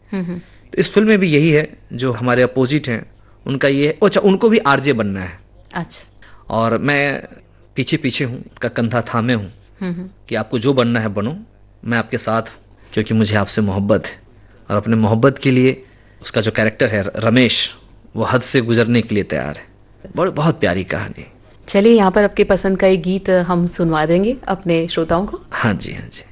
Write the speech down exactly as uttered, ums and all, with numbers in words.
तो इस फिल्म में भी यही है, जो हमारे अपोजिट हैं उनका ये है, अच्छा उनको भी आरजे बनना है। अच्छा। और मैं पीछे पीछे हूँ, उनका कंधा थामे हूँ कि आपको जो बनना है बनो, मैं आपके साथ हूँ, क्योंकि मुझे आपसे मोहब्बत है। और अपने मोहब्बत के लिए उसका जो कैरेक्टर है रमेश, वो हद से गुजरने के लिए तैयार है। बहुत बहुत प्यारी कहानी। चलिए यहाँ पर आपके पसंद का एक गीत हम सुनवा देंगे अपने श्रोताओं को। हाँ जी, हाँ जी।